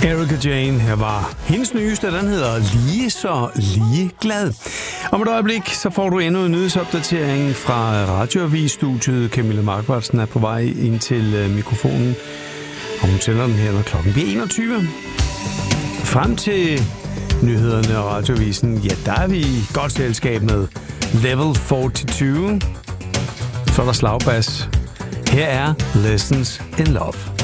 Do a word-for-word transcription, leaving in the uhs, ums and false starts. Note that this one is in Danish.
Erika Jane, her var hendes nyeste, den hedder Lige så lige glad. Om et øjeblik, så får du endnu en nyhedsopdatering fra Radioavis-studiet. Camilla Markvartsen er på vej ind til mikrofonen, og hun sender den her, når klokken bliver enogtyve. Frem til nyhederne og Radioavisen, ja, der er vi i godt selskab med Level fireogfyrre. Så er der slagbas. Her er Lessons in Love.